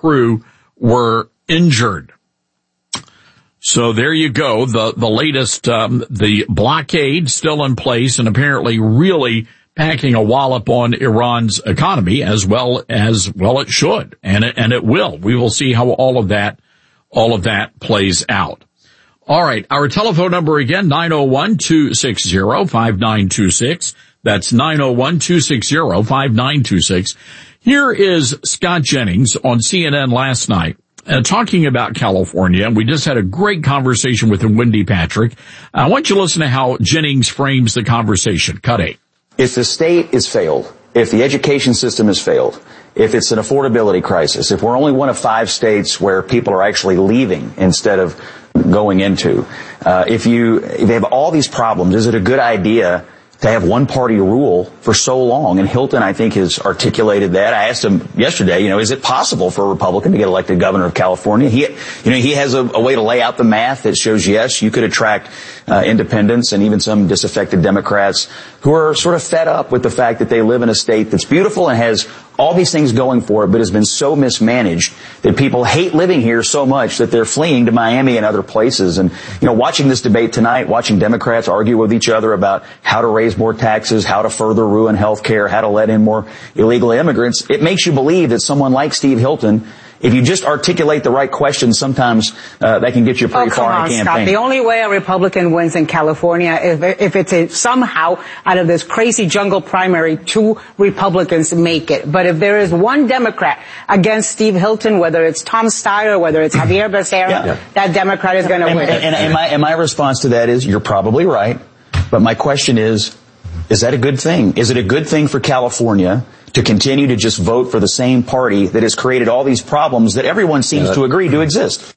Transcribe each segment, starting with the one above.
crew were injured. So there you go. The latest, the blockade still in place and apparently really packing a wallop on Iran's economy as well it should. And it will. We will see how all of that plays out. All right. Our telephone number again, 901-260-5926. That's 901-260-5926. Here is Scott Jennings on CNN last night. Talking about California, we just had a great conversation with Wendy Patrick. I want you to listen to how Jennings frames the conversation. Cut 8. If the state is failed, if the education system has failed, if it's an affordability crisis, if we're only one of 5 states where people are actually leaving instead of going into, if they have all these problems, is it a good idea to have one party rule for so long? And Hilton, I think, has articulated that. I asked him yesterday, is it possible for a Republican to get elected governor of California? He has a way to lay out the math that shows, yes, you could attract independents and even some disaffected Democrats who are sort of fed up with the fact that they live in a state that's beautiful and has all these things going for it, but has been so mismanaged that people hate living here so much that they're fleeing to Miami and other places. And, watching this debate tonight, watching Democrats argue with each other about how to raise more taxes, how to further ruin health care, how to let in more illegal immigrants, it makes you believe that someone like Steve Hilton, if you just articulate the right questions, sometimes that can get you pretty far in a campaign. Scott. The only way a Republican wins in California is if it's somehow out of this crazy jungle primary, 2 Republicans make it. But if there is one Democrat against Steve Hilton, whether it's Tom Steyer, whether it's Javier Becerra, that Democrat is going to win. And my response to that is, you're probably right. But my question is that a good thing? Is it a good thing for California to continue to just vote for the same party that has created all these problems that everyone seems to agree to exist?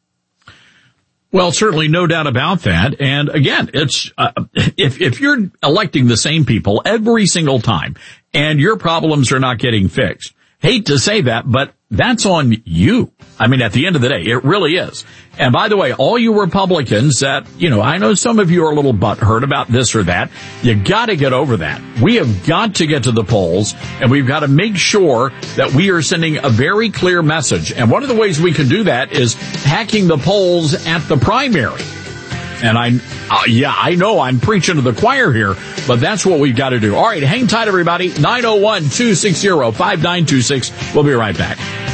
Well, certainly no doubt about that. And again, it's, if you're electing the same people every single time and your problems are not getting fixed, hate to say that, but that's on you. I mean, at the end of the day, it really is. And by the way, all you Republicans that, I know some of you are a little butthurt about this or that. You got to get over that. We have got to get to the polls, and we've got to make sure that we are sending a very clear message. And one of the ways we can do that is hacking the polls at the primary. And I know I'm preaching to the choir here, but that's what we've got to do. All right, hang tight, everybody. 901-260-5926. We'll be right back.